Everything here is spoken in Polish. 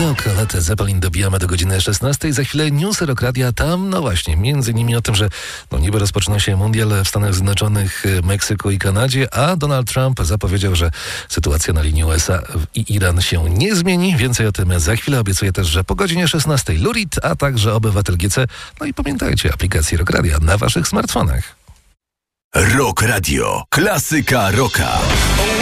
Dog, Led Zeppelin, dobijamy do godziny 16. Za chwilę newsy Rock Radia. Tam, no właśnie, między innymi o tym, że niby rozpoczyna się mundial w Stanach Zjednoczonych, Meksyku i Kanadzie, a Donald Trump zapowiedział, że sytuacja na linii USA i Iran się nie zmieni. Więcej o tym za chwilę. Obiecuję też, że po godzinie 16 Lurid, a także Obywatel GC. No i pamiętajcie, aplikacji Rock Radia na waszych smartfonach. Rock Radio. Klasyka rocka.